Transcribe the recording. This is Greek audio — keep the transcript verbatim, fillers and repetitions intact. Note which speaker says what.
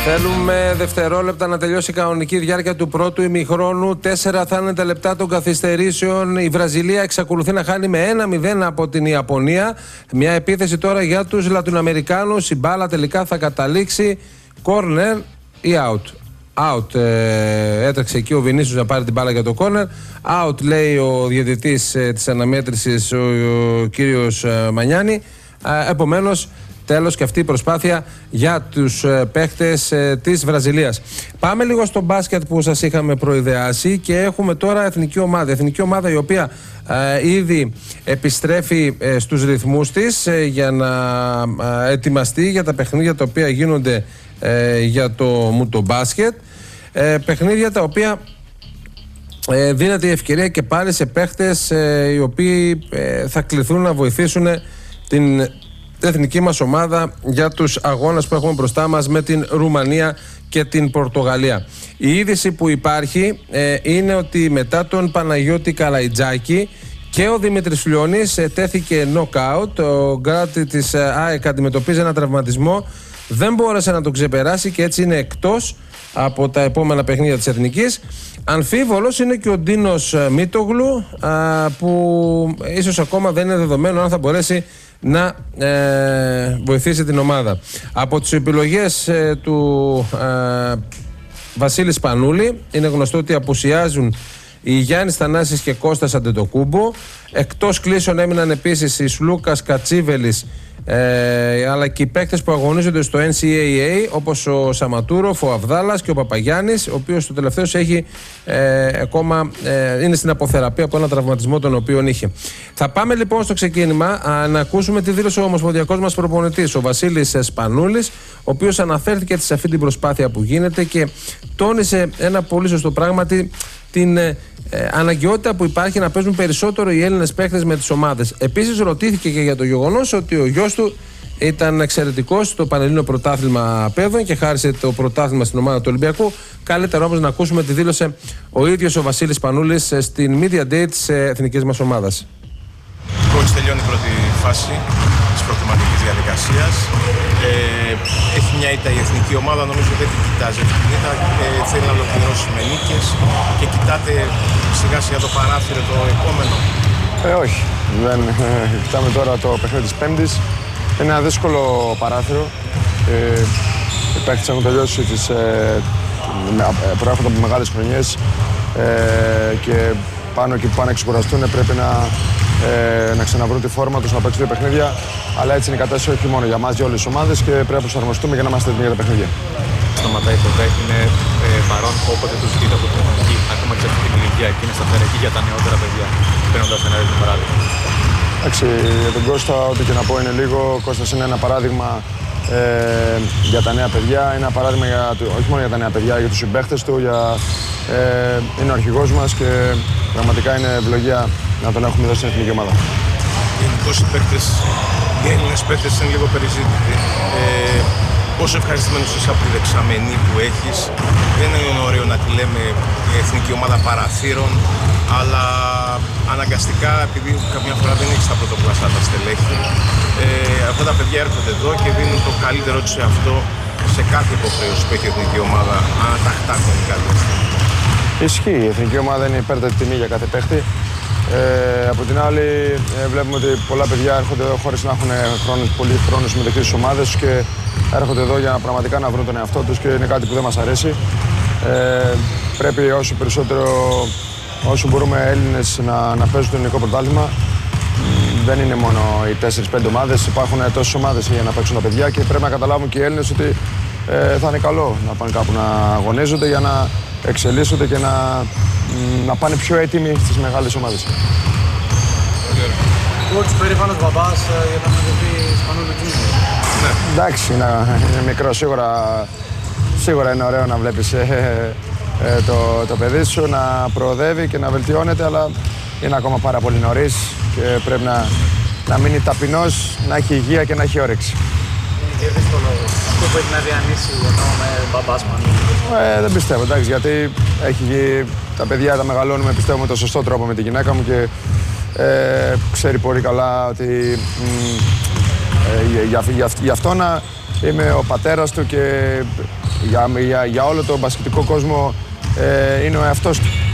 Speaker 1: Θέλουμε δευτερόλεπτα να τελειώσει η κανονική διάρκεια του πρώτου ημιχρόνου. Τέσσερα θα είναι τα λεπτά των καθυστερήσεων. Η Βραζιλία εξακολουθεί να χάνει με ένα μηδέν από την Ιαπωνία. Μια επίθεση τώρα για τους Λατινοαμερικάνους. Η μπάλα τελικά θα καταλήξει corner ή out. Out. Ε, έτρεξε εκεί ο Βινίσιους να πάρει την μπάλα για το corner. Out, λέει ο διαιτητής ε, της αναμέτρησης, ο, ο κύριος ε, Μανιάνη. Ε, επομένως, τέλος και αυτή η προσπάθεια για τους ε, παίχτες ε, της Βραζιλίας. Πάμε λίγο στο μπάσκετ που σας είχαμε προειδεάσει και έχουμε τώρα εθνική ομάδα. Εθνική ομάδα η οποία ε, ήδη επιστρέφει ε, στους ρυθμούς της ε, για να ε, ετοιμαστεί για τα παιχνίδια τα οποία γίνονται ε, για το μουτομπάσκετ. Ε, παιχνίδια τα οποία ε, δίνεται η ευκαιρία και πάλι σε παίχτες ε, οι οποίοι ε, θα κληθούν να βοηθήσουν την εθνική μας ομάδα για τους αγώνες που έχουμε μπροστά μας με την Ρουμανία και την Πορτογαλία. Η είδηση που υπάρχει ε, είναι ότι μετά τον Παναγιώτη Καλαϊτζάκη και ο Δημήτρης Φλιώνης ε, τέθηκε νοκάουτ. Ο γκάρτη της ε, ΑΕΚ αντιμετωπίζει ένα τραυματισμό, δεν μπόρεσε να το ξεπεράσει και έτσι είναι εκτός από τα επόμενα παιχνίδια της Εθνικής. Αμφίβολος είναι και ο Ντίνος Μίτογλου, α, που ίσως ακόμα δεν είναι δεδομένο αν θα μπορέσει να ε, βοηθήσει την ομάδα. Από τις επιλογές ε, του ε, Βασίλη Σπανούλη είναι γνωστό ότι απουσιάζουν οι Γιάννης Θανάσης και Κώστας Αντετοκούμπο. Εκτός κλήσεων έμειναν επίσης οι Σλούκας Κατσίβελης, ε, αλλά και οι παίκτες που αγωνίζονται στο N C A A, όπως ο Σαματούροφ, ο Αβδάλας και ο Παπαγιάννης, ο οποίος το τελευταίο έχει ε, ακόμα ε, είναι στην αποθεραπεία από ένα τραυματισμό τον οποίο είχε. Θα πάμε λοιπόν στο ξεκίνημα α, να ακούσουμε τη δήλωση ο ομοσπονδιακός μας προπονητής, ο Βασίλης Σπανούλης, ο οποίος αναφέρθηκε σε αυτή την προσπάθεια που γίνεται και τόνισε ένα πολύ σωστό πράγματι, την ε, αναγκαιότητα που υπάρχει να παίζουν περισσότερο οι Έλληνες παίκτες με τις ομάδες. Επίσης ρωτήθηκε και για το γεγονός ότι ο γιος του ήταν εξαιρετικός στο Πανελλήνιο Πρωτάθλημα Παιδών και χάρισε το πρωτάθλημα στην ομάδα του Ολυμπιακού. Καλύτερα όμως να ακούσουμε τι δήλωσε ο ίδιος ο Βασίλης Πανούλης στην Media Day της εθνικής μας ομάδας.
Speaker 2: Κόντς τελειώνει η πρώτη φάση της προκριματικής διαδικασίας. Ε, έχει μια ήττα η εθνική ομάδα, νομίζω δεν την κοιτάζει αυτή την ήττα. Ε, θέλει να ολοκληρώσει με νίκες και κοιτάτε σιγά σιγά το παράθυρο το επόμενο.
Speaker 3: Ε, όχι. Δεν, ε, κοιτάμε τώρα το παιχνίδι της Πέμπτης. Είναι ένα δύσκολο παράθυρο. Ε, οι παίκτες έχουν τελειώσει τις, ε, προέρχονται από μεγάλες χρονιές ε, και πάνω εκεί που πάνε να ξεκουραστούν πρέπει να, ε, να ξαναβρούν τη φόρμα τους, να παίξουν δύο παιχνίδια. Αλλά έτσι είναι η κατάσταση όχι μόνο για μας, για όλες τις ομάδες και πρέπει να προσαρμοστούμε για να είμαστε έτοιμοι για τα παιχνίδια.
Speaker 4: Σταματάει ποτέ, είναι ε, παρόν όποτε του ζητείτε από την εθνική, ακόμα και σε αυτή την ηλικία και είναι σταθερή για τα νεότερα παιδιά, παίρνοντας ένα έτοιμο παράδειγμα.
Speaker 3: Εντάξει, για τον Κώστα, ό,τι και να πω είναι λίγο. Ο Κώστας είναι ένα παράδειγμα ε, για τα νέα παιδιά, είναι ένα παράδειγμα για, όχι μόνο για τα νέα παιδιά, για τους συμπαίχτες του, για, ε, είναι ο αρχηγός μας και πραγματικά είναι ευλογία να τον έχουμε εδώ στην εθνική ομάδα.
Speaker 2: Γενικώς οι παίκτες, οι Έλληνες παίκτες είναι λίγο περιζήτητοι. Ε, πόσο ευχαριστημένος είσαι από τη δεξαμενή που έχεις. Δεν είναι ωραίο να τη λέμε η εθνική ομάδα παραθύρων, αλλά αναγκαστικά, επειδή καμιά φορά δεν έχεις τα πρωτοκλασσά τα στελέχη, ε, αυτά τα παιδιά έρχονται εδώ και δίνουν το καλύτερό τους σε αυτό, σε κάθε υποχρέωση που έχει η εθνική ομάδα, αναταχτά χρονικά διαστήματα.
Speaker 3: Ισχύει, η εθνική ομάδα είναι υπέρτατη τιμή για κάθε παίχτη. Ε, από την άλλη, ε, βλέπουμε ότι πολλά παιδιά έρχονται εδώ χωρίς να έχουν χρόνο, πολύ χρόνο συμμετοχή στις ομάδες και έρχονται εδώ για να πραγματικά να βρουν τον εαυτό τους και είναι κάτι που δεν μας αρέσει. Ε, πρέπει όσο περισσότερο, όσο μπορούμε Έλληνες να, να παίζουν το ελληνικό πρωτάθλημα. Δεν είναι μόνο οι τέσσερις πέντε ομάδες, υπάρχουν τόσες ομάδες για να παίξουν τα παιδιά και πρέπει να καταλάβουν και οι Έλληνες ότι ε, θα είναι καλό να πάνε κάπου να αγωνίζονται για να εξελίσσονται και να, να πάνε πιο έτοιμοι στις μεγάλες ομάδες.
Speaker 5: Κότς, περήφανος μπαμπάς για τα μετωπή Σπανούλη Τζούνιο.
Speaker 3: Εντάξει, είναι, είναι μικρό, σίγουρα, σίγουρα είναι ωραίο να βλέπεις ε, ε, το, το παιδί σου να προοδεύει και να βελτιώνεται, αλλά είναι ακόμα πάρα πολύ νωρίς και πρέπει να, να μείνει ταπεινός, να έχει υγεία και να έχει όρεξη.
Speaker 5: Είναι και δύσκολο αυτό που έχει να διανύσει εδώ με μπαμπάς Σπανούλη.
Speaker 3: Ε, δεν πιστεύω, εντάξει, γιατί έχει, τα παιδιά τα μεγαλώνουμε πιστεύω με τον σωστό τρόπο με τη γυναίκα μου και ε, ξέρει πολύ καλά ότι μ, ε, για, για, για αυτόν είμαι ο πατέρας του και για, για, για όλο τον μπασκετικό κόσμο ε, είναι ο εαυτός του.